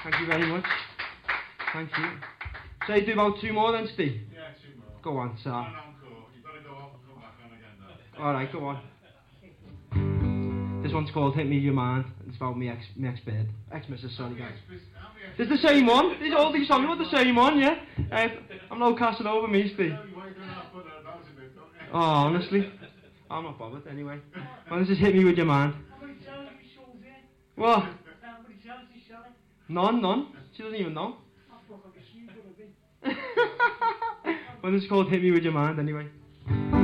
Thank you very much. Thank you. So you do about 2 more then, Steve? Yeah, 2 more. Go on, sir. One encore. You've got to go off and come back on again though. Alright, go on. This one's called Hit Me Your Mind. It's about me ex-bed. Ex-missus, sorry guys. It's the same one. All these songs are the same one, yeah? I'm no casting over me, Steve. Oh, honestly. I'm not bothered anyway. Well, this is Hit Me With Your Mind. How many times have you sold it? What? How many times have you sold it? None. She doesn't even know. I thought I could see you, but I didn't. Well, this is called Hit Me With Your Mind anyway.